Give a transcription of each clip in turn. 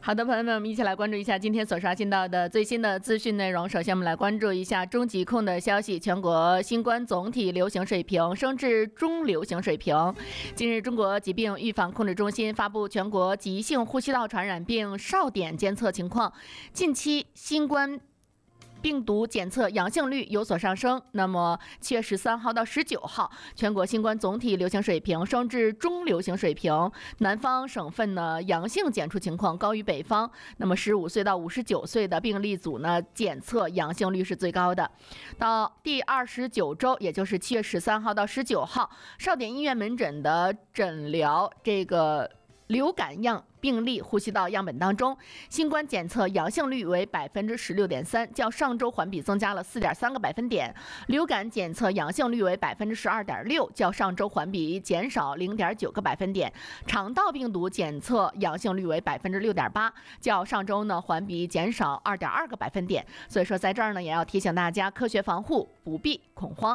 好的，朋友们，我们一起来关注一下今天所刷新到的最新的资讯内容。首先，我们来关注一下中疾控的消息，全国新冠总体流行水平升至中流行水平。近日，中国疾病预防控制中心发布全国急性呼吸道传染病哨点监测情况，近期新冠病毒检测阳性率有所上升。那么7月13号到19号，全国新冠总体流行水平升至中流行水平。南方省份呢，阳性检出情况高于北方。那么15岁到59岁的病例组呢，检测阳性率是最高的。到第29周，也就是7月13号到19号，哨点医院门诊的诊疗流感样病例呼吸道样本当中，新冠检测阳性率为16.3%，较上周环比增加了4.3个百分点；流感检测阳性率为12.6%，较上周环比减少0.9个百分点；肠道病毒检测阳性率为6.8%，较上周呢环比减少2.2个百分点。所以说，在这儿呢，也要提醒大家科学防护，不必恐慌。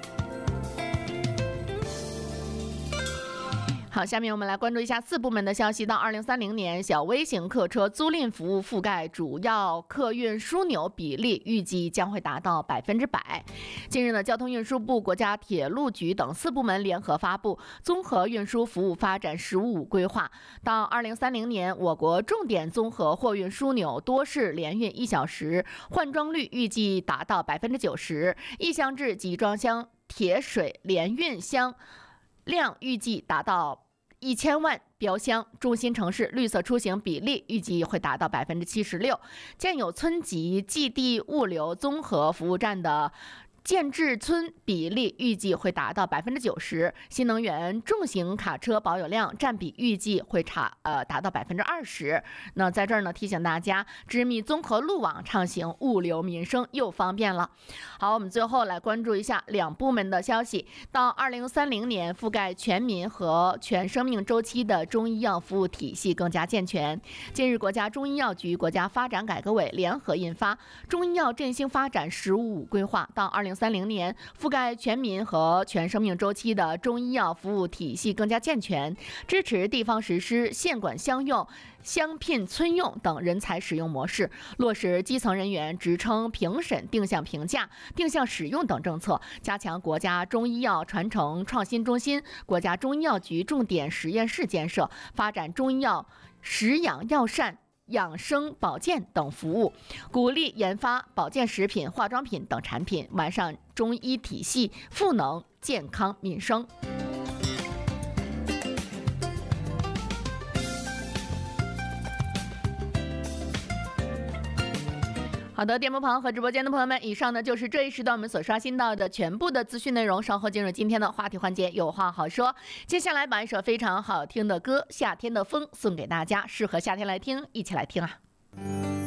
好，下面我们来关注一下4部门的消息。到2030年，小微型客车租赁服务覆盖主要客运枢纽比例预计将会达到100%。近日呢，交通运输部、国家铁路局等4部门联合发布《综合运输服务发展“十五五”规划》。到2030年，我国重点综合货运枢纽多式联运1小时换装率预计达到90%，异箱制集装箱铁水联运箱量预计达到1000万标箱，中心城市绿色出行比例预计会达到76%，建有村级寄递物流综合服务站的建制村比例预计会达到90%，新能源重型卡车保有量占比预计会达到20%。那在这儿呢，提醒大家，织密综合路网畅行，物流民生又方便了。好，我们最后来关注一下2部门的消息。到2030年，覆盖全民和全生命周期的中医药服务体系更加健全。近日，国家中医药局、国家发展改革委联合印发《中医药振兴发展“十五五”规划》，到2030年，覆盖全民和全生命周期的中医药服务体系更加健全，支持地方实施县管乡用、乡聘村用等人才使用模式，落实基层人员职称评审、定向评价、定向使用等政策，加强国家中医药传承创新中心、国家中医药局重点实验室建设，发展中医药食养药膳、养生保健等服务，鼓励研发保健食品、化妆品等产品，完善中医体系赋能健康民生。好的，电波旁和直播间的朋友们，以上呢就是这一时段我们所刷新到的全部的资讯内容。稍后进入今天的话题环节，有话好说。接下来把一首非常好听的歌《夏天的风》送给大家，适合夏天来听，一起来听啊。